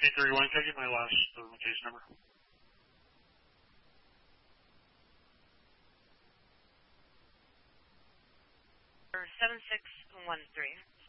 831, can I get my last case number? 7613.